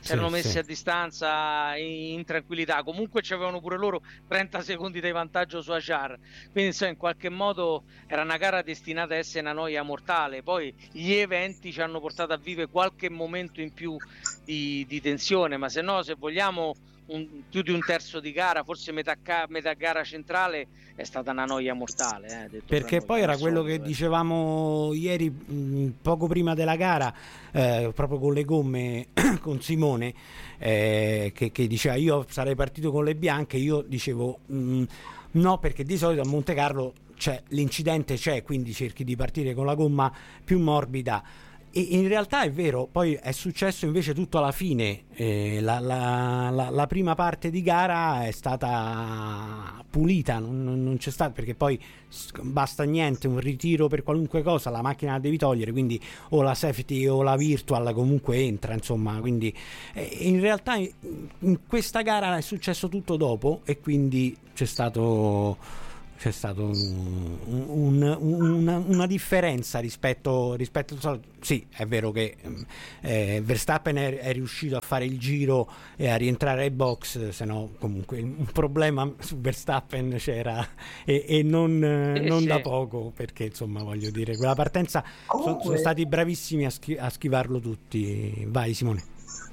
Speaker 4: si erano
Speaker 2: sì,
Speaker 4: messi
Speaker 2: sì.
Speaker 4: a distanza in, in tranquillità, comunque c'avevano pure loro trenta secondi di vantaggio su Achar, quindi insomma, in qualche modo era una gara destinata a essere una noia mortale. Poi gli eventi ci hanno portato a vivere qualche momento in più di, di tensione, ma se no, se vogliamo un, più di un terzo di gara, forse metà, ca- metà gara centrale è stata una noia mortale, eh, detto fra
Speaker 2: Perché
Speaker 4: noi,
Speaker 2: poi
Speaker 4: come
Speaker 2: era
Speaker 4: al
Speaker 2: quello
Speaker 4: solito,
Speaker 2: che
Speaker 4: eh.
Speaker 2: dicevamo ieri, mh, poco prima della gara, eh, proprio con le gomme, con Simone, eh, che, che diceva io sarei partito con le bianche. Io dicevo mh, no, perché di solito a Monte Carlo c'è, l'incidente c'è, quindi cerchi di partire con la gomma più morbida. E in realtà è vero, poi è successo invece tutto alla fine. Eh, la, la- la- la prima parte di gara è stata pulita, non, non- non c'è stato, perché poi s- basta niente, un ritiro per qualunque cosa, la macchina la devi togliere, quindi o la safety o la virtual comunque entra, insomma. Quindi eh, in realtà in, in questa gara è successo tutto dopo, e quindi c'è stato c'è stato un- un- un- una, una differenza rispetto, rispetto al solito. Sì, è vero che eh, Verstappen è, è riuscito a fare il giro e a rientrare ai box, se no comunque un problema su Verstappen c'era, e, e non, eh,
Speaker 4: Sì,
Speaker 2: non da
Speaker 4: sì.
Speaker 2: poco, perché insomma voglio dire, quella partenza so- sono
Speaker 3: Comunque,
Speaker 2: stati bravissimi a, schi- a schivarlo tutti. Vai Simone.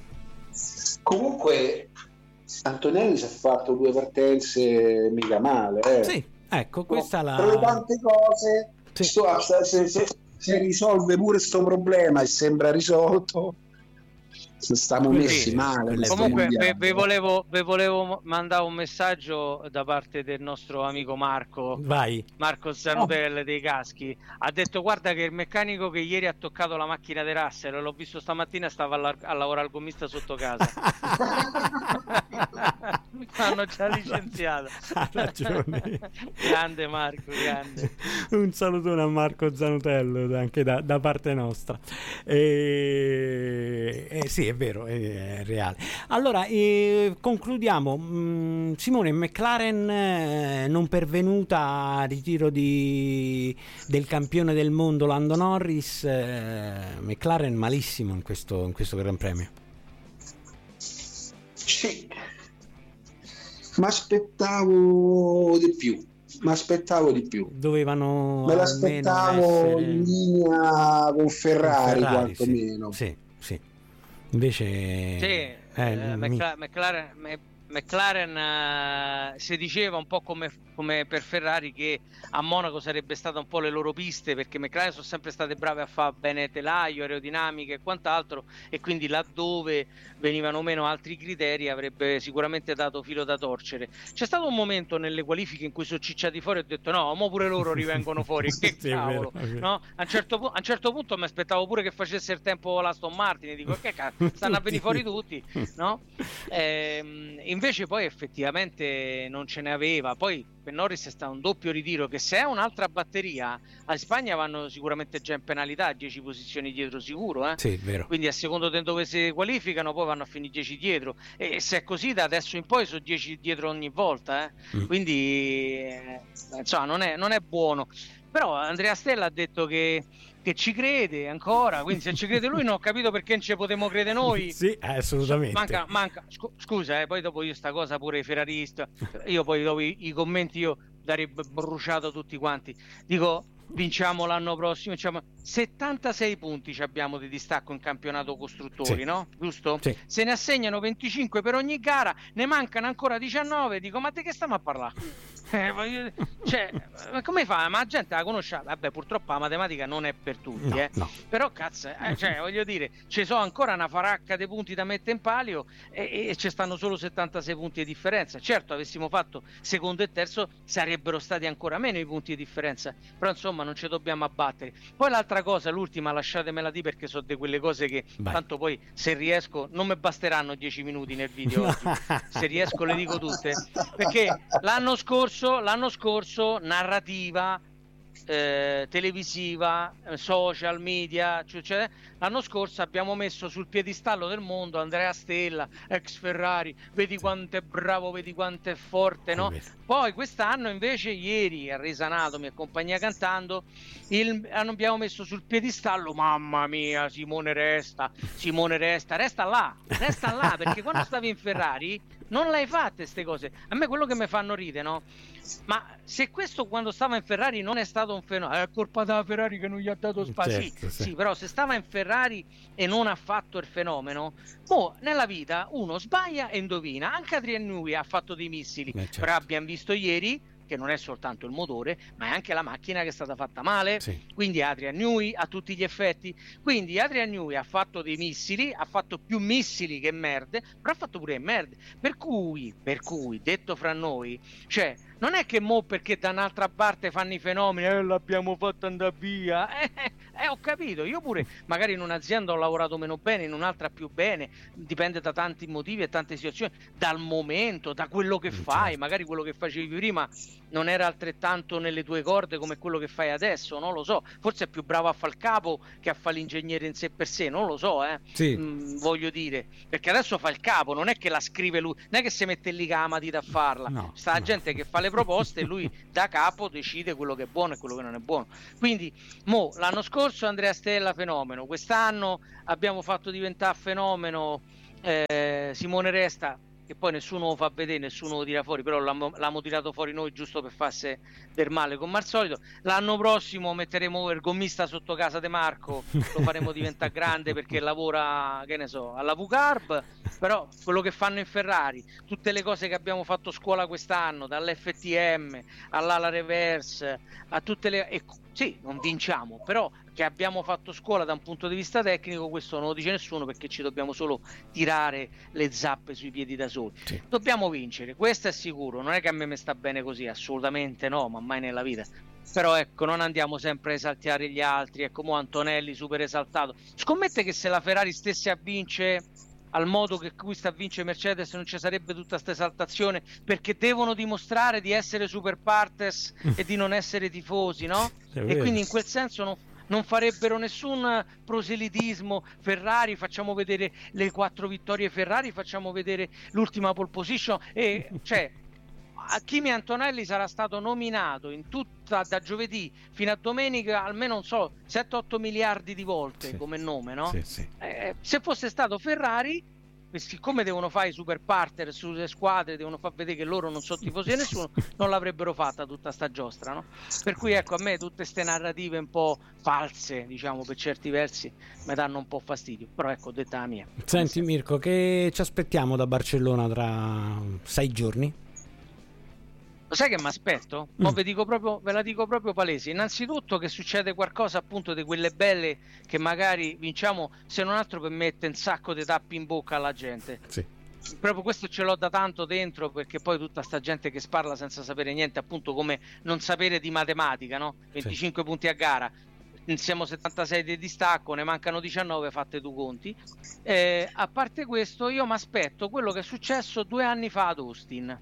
Speaker 3: comunque Antonelli si è fatto due partenze mica male, eh.
Speaker 2: Sì, ecco, questa
Speaker 3: Tra le
Speaker 2: la...
Speaker 3: tante cose,
Speaker 2: Sì.
Speaker 3: sto- se, se- se risolve pure sto problema e sembra risolto, se stiamo
Speaker 2: Quello
Speaker 3: messi
Speaker 2: sì,
Speaker 3: male
Speaker 2: quello è
Speaker 3: questo
Speaker 2: vero.
Speaker 4: Comunque, ve,
Speaker 3: mondiale.
Speaker 4: ve volevo, ve volevo mandare un messaggio da parte del nostro amico Marco,
Speaker 2: Vai.
Speaker 4: Marco Zanutelle dei caschi. Ha detto: guarda che il meccanico che ieri ha toccato la macchina di Russell, l'ho visto stamattina, stava a, la- a lavorare al gommista sotto casa. L'hanno già licenziato.
Speaker 2: Ha ragione.
Speaker 4: Grande Marco, grande.
Speaker 2: Un salutone a Marco Zanutello anche da, da parte nostra. E, eh, sì, è vero, è, è reale. Allora, eh, concludiamo. Mm, Simone, McLaren eh, non pervenuta a ritiro di, del campione del mondo Lando Norris. eh, McLaren malissimo in questo, in questo Gran Premio.
Speaker 3: Sì, mi aspettavo di più, mi aspettavo di più.
Speaker 2: Dovevano
Speaker 3: Me
Speaker 2: almeno
Speaker 3: l'aspettavo
Speaker 2: essere
Speaker 3: in linea con Ferrari,
Speaker 2: Ferrari, sì,
Speaker 3: quantomeno.
Speaker 2: sì, sì. Invece
Speaker 4: Sì,
Speaker 2: eh,
Speaker 4: eh,
Speaker 2: mi-
Speaker 4: McLa- McLaren, Me- McLaren eh, si diceva un po' come, come per Ferrari che a Monaco sarebbe stata un po' le loro piste, perché McLaren sono sempre state brave a fare bene telaio, aerodinamica e quant'altro, e quindi laddove venivano meno altri criteri avrebbe sicuramente dato filo da torcere. C'è stato un momento nelle qualifiche in cui sono cicciati fuori e ho detto no, mo pure loro rivengono fuori, che
Speaker 2: Sì, è vero,
Speaker 4: cavolo,
Speaker 2: è vero.
Speaker 4: no? A un certo, pu- a un certo punto mi aspettavo pure che facesse il tempo l'Aston Martin, e dico che cazzo, stanno a venire fuori tutti, no? Ehm, invece poi effettivamente non ce ne aveva. Poi per Norris è stato un doppio ritiro, che se è un'altra batteria a Spagna vanno sicuramente già in penalità, dieci posizioni dietro sicuro, eh?
Speaker 2: Sì, è vero.
Speaker 4: Quindi a secondo di dove si qualificano poi vanno a finire dieci dietro, e se è così da adesso in poi sono dieci dietro ogni volta, eh?
Speaker 2: Mm.
Speaker 4: Quindi eh, insomma non è, non è buono. Però Andrea Stella ha detto che, che ci crede ancora, quindi se ci crede lui non ho capito perché non ci potremmo credere noi.
Speaker 2: Sì, assolutamente.
Speaker 4: Manca, manca. Scu- scusa, eh, poi dopo io sta cosa pure ferrarista, io poi dopo i, i commenti io darebbe bruciato tutti quanti. Dico, vinciamo l'anno prossimo, diciamo, settantasei punti ci abbiamo di distacco in campionato costruttori,
Speaker 2: Sì.
Speaker 4: no? Giusto?
Speaker 2: Sì.
Speaker 4: Se ne assegnano venticinque per ogni gara, ne mancano ancora diciannove, dico, ma di che stiamo a parlare? Eh, voglio- cioè, ma come fa? Ma la gente la conosce? Vabbè, purtroppo la matematica non è per tutti,
Speaker 2: No,
Speaker 4: eh.
Speaker 2: no.
Speaker 4: Però cazzo, eh, cioè, voglio dire, ci sono ancora una faracca dei punti da mettere in palio, e, e ci stanno solo settantasei punti di differenza. Certo, avessimo fatto secondo e terzo sarebbero stati ancora meno i punti di differenza, però insomma non ci dobbiamo abbattere. Poi l'altra cosa, l'ultima, lasciatemela di, perché so di quelle cose che
Speaker 2: Vai.
Speaker 4: tanto poi se riesco non mi basteranno dieci minuti nel video oggi. Se riesco le dico tutte, perché l'anno scorso l'anno scorso narrativa eh, televisiva, eh, social media, cioè, l'anno scorso abbiamo messo sul piedistallo del mondo Andrea Stella, ex Ferrari, vedi quanto è bravo, vedi quanto è forte, no? Poi quest'anno invece, ieri a Resa Anatomy e compagnia cantando, il, abbiamo messo sul piedistallo, mamma mia, Simone Resta, Simone Resta, resta là, resta là, perché quando stavi in Ferrari non l'hai fatte queste cose. A me quello che mi fanno ridere, no? Ma se questo quando stava in Ferrari non è stato un fenomeno, è colpa della Ferrari che non gli ha dato spazio. Certo, sì, sì, però se stava in Ferrari e non ha fatto il fenomeno, boh, nella vita uno sbaglia e indovina. Anche Adrian Newey ha fatto dei missili, eh, certo. Però abbiamo visto ieri che non è soltanto il motore, ma è anche la macchina che è stata fatta male, sì. Quindi Adrian Newey a tutti gli effetti, quindi Adrian Newey ha fatto dei missili, ha fatto più missili che merde, però ha fatto pure merde, per cui, per cui, detto fra noi, cioè, non è che mo perché da un'altra parte fanno i fenomeni, eh, l'abbiamo fatto andare via, eh, eh, ho capito, io pure magari in un'azienda ho lavorato meno bene, in un'altra più bene, dipende da tanti motivi e tante situazioni, dal momento, da quello che fai, certo. Magari quello che facevi prima non era altrettanto nelle tue corde come quello che fai adesso, non lo so, forse è più bravo a fare il capo che a fare l'ingegnere in sé per sé, non lo so, eh. Sì. Mm, voglio dire, perché adesso fa il capo, non è che la scrive lui, non è che si mette lì con la matita a farla, no, sta la no. gente che fa le proposte e lui da capo decide quello che è buono e quello che non è buono. Quindi mo l'anno scorso Andrea Stella fenomeno, quest'anno abbiamo fatto diventare fenomeno eh, Simone Resta, che poi nessuno lo fa vedere, nessuno lo tira fuori, però l'abbiamo, l'abbiamo tirato fuori noi giusto per farsi del male come al solito. L'anno prossimo metteremo il gommista sotto casa De Marco, lo faremo diventare grande perché lavora, che ne so, alla V Carb, però quello che fanno in Ferrari, tutte le cose che abbiamo fatto scuola quest'anno, dall'F T M all'ala reverse, a tutte le... E, sì, non vinciamo, però che abbiamo fatto scuola da un punto di vista tecnico, questo non lo dice nessuno perché ci dobbiamo solo tirare le zappe sui piedi da soli. Sì. Dobbiamo vincere, questo è sicuro, non è che a me mi sta bene così, assolutamente no, ma mai nella vita. Però ecco, non andiamo sempre a esaltare gli altri, ecco, mo Antonelli super esaltato. Scommette che se la Ferrari stesse a vincere al modo che cui sta a vincere Mercedes non ci sarebbe tutta questa esaltazione, perché devono dimostrare di essere super partes e di non essere tifosi, no? E quindi in quel senso non, non farebbero nessun proselitismo. Ferrari, facciamo vedere le quattro vittorie Ferrari, facciamo vedere l'ultima pole position, e cioè Kimi Antonelli sarà stato nominato in tutta da giovedì fino a domenica almeno, non so, sette otto miliardi di volte, sì, come nome, no? Sì, sì. Eh, se fosse stato Ferrari, siccome devono fare i super partner sulle squadre, devono far vedere che loro non sono tifosi di nessuno, non l'avrebbero fatta tutta sta giostra, no? Per cui ecco, a me tutte queste narrative un po' false, diciamo, per certi versi mi danno un po' fastidio, però ecco, detta la mia.
Speaker 2: Senti Mirko, che ci aspettiamo da Barcellona tra sei giorni?
Speaker 4: Lo sai che mi aspetto? Mm. Ve, dico proprio, ve la dico proprio palese. Innanzitutto che succede qualcosa appunto di quelle belle che magari vinciamo, se non altro per mettere un sacco di tappi in bocca alla gente. Sì. Proprio questo ce l'ho da tanto dentro, perché poi tutta sta gente che sparla senza sapere niente, appunto come non sapere di matematica, no? venticinque sì. punti a gara, siamo settantasei di distacco, ne mancano diciannove, fatte due conti. Eh, a parte questo, io mi aspetto quello che è successo due anni fa ad Austin.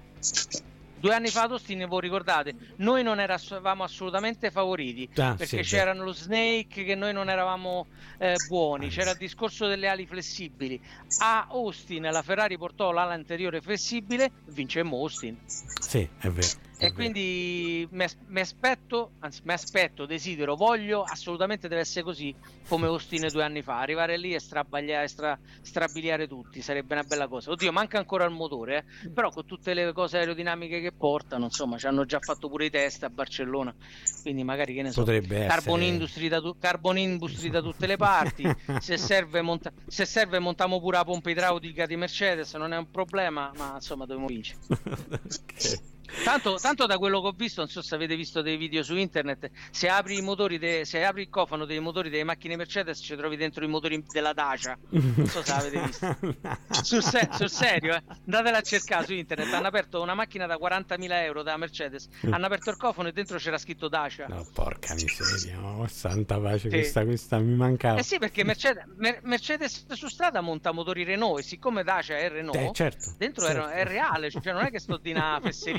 Speaker 4: Due anni fa ad Austin, voi ricordate, noi non eravamo assolutamente favoriti, ah, perché sì, c'era lo Snake che noi non eravamo eh, buoni, c'era il discorso delle ali flessibili. A Austin la Ferrari portò l'ala anteriore flessibile, vincemmo Austin.
Speaker 2: Sì, è vero.
Speaker 4: E quindi mi aspetto, anzi mi aspetto, desidero, voglio, assolutamente deve essere così come Austin due anni fa, arrivare lì e strabagliare, stra, strabiliare tutti, sarebbe una bella cosa. Oddio, manca ancora il motore, eh? Però con tutte le cose aerodinamiche che portano, insomma, ci hanno già fatto pure i test a Barcellona, quindi magari, che ne so,
Speaker 2: potrebbe
Speaker 4: carbon
Speaker 2: essere...
Speaker 4: industry da, tu- carbon industry da tutte le parti, se serve, monta- se serve montiamo pure la pompa idraulica di Mercedes, non è un problema, ma insomma dobbiamo vincere. Okay. Tanto, tanto da quello che ho visto, non so se avete visto dei video su internet, se apri i motori de, se apri il cofano dei motori delle macchine Mercedes ci trovi dentro i motori della Dacia, non so se l'avete visto. sul, se, sul serio, eh? Andatela a cercare su internet, hanno aperto una macchina da quarantamila euro da Mercedes, hanno aperto il cofano e dentro c'era scritto Dacia.
Speaker 2: No, porca miseria, oh, santa pace, sì. questa, questa mi mancava.
Speaker 4: Eh sì, perché Mercedes, Mer- Mercedes su strada monta motori Renault, e siccome Dacia è Renault,
Speaker 2: eh, certo,
Speaker 4: dentro
Speaker 2: certo.
Speaker 4: È, è reale, cioè non è che sto di una fesseria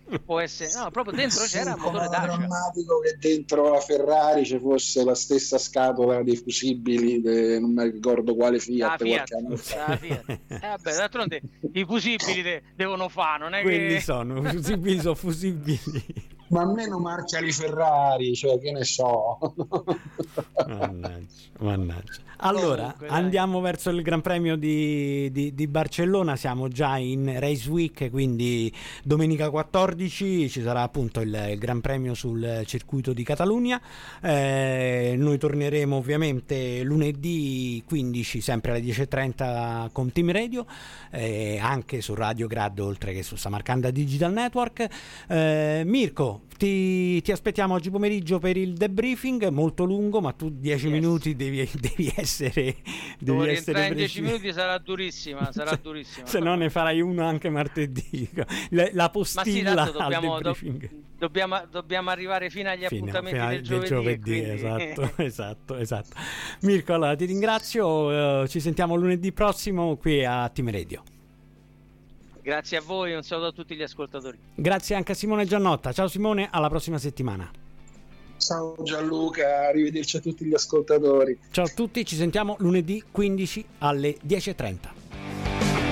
Speaker 4: che può essere, no, proprio dentro
Speaker 3: sì,
Speaker 4: c'era motore Dacia.
Speaker 3: È drammatico che dentro la Ferrari ci fosse la stessa scatola dei fusibili, de, non mi ricordo quale Fiat,
Speaker 4: la Fiat,
Speaker 3: qualche anno fa.
Speaker 4: la Fiat. Eh, vabbè, d'altronde i fusibili de- devono fare, non è
Speaker 2: Quelli
Speaker 4: che
Speaker 2: sono fusibili, sono fusibili.
Speaker 3: Ma almeno marcia di Ferrari, cioè che ne so.
Speaker 2: Mannaggia, mannaggia. Allora,
Speaker 4: Comunque, dai.
Speaker 2: andiamo verso il Gran Premio di, di, di Barcellona, siamo già in Race Week, quindi domenica quattordici ci sarà appunto il, il Gran Premio sul circuito di Catalogna. Eh, noi torneremo ovviamente lunedì quindici, sempre alle dieci e trenta con Team Radio, eh, anche su Radio Grad oltre che su Samarcanda Digital Network. Eh, Mirko, ti, ti aspettiamo oggi pomeriggio per il debriefing molto lungo, ma tu dieci
Speaker 4: Yes.
Speaker 2: minuti devi, devi essere
Speaker 4: devo
Speaker 2: devi
Speaker 4: rientrare
Speaker 2: essere
Speaker 4: in dieci
Speaker 2: preciso.
Speaker 4: minuti, sarà durissima, sarà
Speaker 2: Se-
Speaker 4: durissima.
Speaker 2: se no ne farai uno anche martedì, la, la
Speaker 4: Ma sì,
Speaker 2: postilla
Speaker 4: tanto
Speaker 2: al
Speaker 4: dobbiamo, do-
Speaker 2: debriefing.
Speaker 4: dobbiamo, dobbiamo arrivare fino agli
Speaker 2: Fino-
Speaker 4: appuntamenti
Speaker 2: fino al-
Speaker 4: del giovedì, e quindi-
Speaker 2: esatto, esatto, esatto. Mirko, allora ti ringrazio, eh, ci sentiamo lunedì prossimo qui a Team Radio.
Speaker 4: Grazie a voi, un saluto a tutti gli ascoltatori.
Speaker 2: Grazie anche a Simone Giannotta. Ciao Simone, alla prossima settimana.
Speaker 3: Ciao Gianluca, arrivederci a tutti gli ascoltatori.
Speaker 2: Ciao a tutti, ci sentiamo lunedì quindici alle dieci e trenta.